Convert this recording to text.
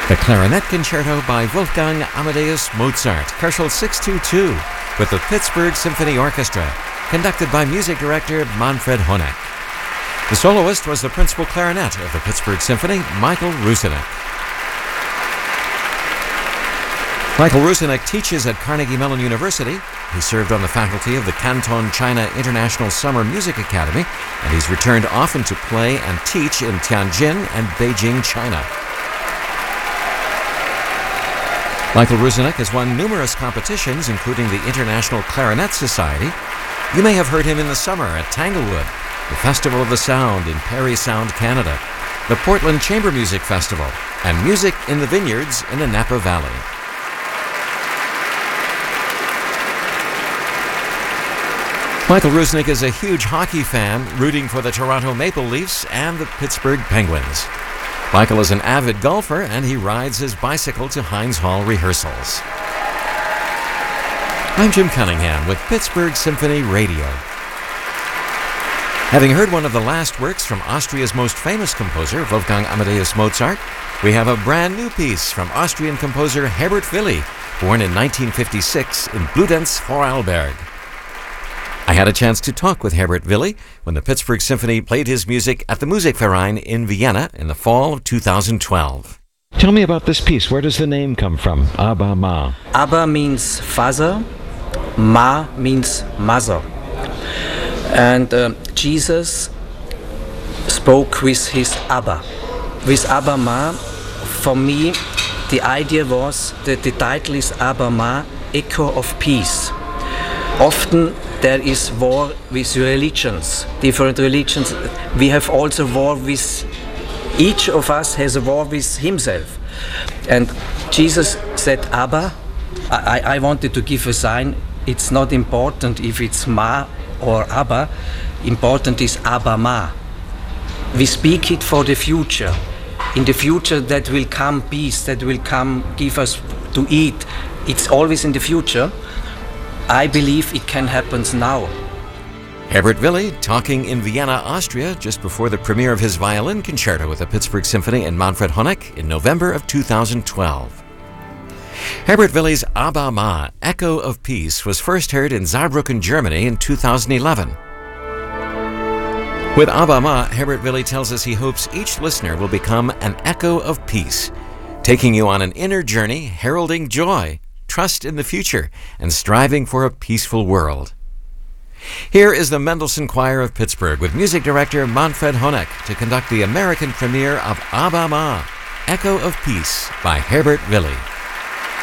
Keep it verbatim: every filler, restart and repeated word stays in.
The Clarinet Concerto by Wolfgang Amadeus Mozart, Köchel six two two, with the Pittsburgh Symphony Orchestra, conducted by music director Manfred Honeck. The soloist was the principal clarinet of the Pittsburgh Symphony, Michael Rusinek. Michael Rusinek teaches at Carnegie Mellon University. He served on the faculty of the Canton China International Summer Music Academy, and he's returned often to play and teach in Tianjin and Beijing, China. Michael Rusinek has won numerous competitions, including the International Clarinet Society. You may have heard him in the summer at Tanglewood, the Festival of the Sound in Parry Sound, Canada, the Portland Chamber Music Festival, and Music in the Vineyards in the Napa Valley. Michael Rusinek is a huge hockey fan, rooting for the Toronto Maple Leafs and the Pittsburgh Penguins. Michael is an avid golfer, and he rides his bicycle to Heinz Hall rehearsals. I'm Jim Cunningham with Pittsburgh Symphony Radio. Having heard one of the last works from Austria's most famous composer, Wolfgang Amadeus Mozart, we have a brand new piece from Austrian composer Herbert Willi, born in nineteen fifty-six in Bludenz, Vorarlberg. I had a chance to talk with Herbert Willi when the Pittsburgh Symphony played his music at the Musikverein in Vienna in the fall of two thousand twelve. Tell me about this piece. Where does the name come from? Abba Ma. Abba means father, Ma means mother. And uh, Jesus spoke with his Abba. With Abba Ma, for me, the idea was that the title is Abba Ma, Echo of Peace. Often there is war with religions, different religions. We have also war with, each of us has a war with himself. And Jesus said, Abba, I, I wanted to give a sign. It's not important if it's Ma or Abba. Important is Abba Ma. We speak it for the future. In the future that will come peace, that will come give us to eat. It's always in the future. I believe it can happen now. Herbert Willi talking in Vienna, Austria, just before the premiere of his violin concerto with the Pittsburgh Symphony and Manfred Honeck in November of two thousand twelve. Herbert Willi's Abba Ma, Echo of Peace, was first heard in Saarbrücken, Germany in two thousand eleven. With Abba Ma, Herbert Willi tells us he hopes each listener will become an echo of peace, taking you on an inner journey, heralding joy, trust in the future, and striving for a peaceful world. Here is the Mendelssohn Choir of Pittsburgh with music director Manfred Honeck to conduct the American premiere of Abba Ma, Echo of Peace by Herbert Willi.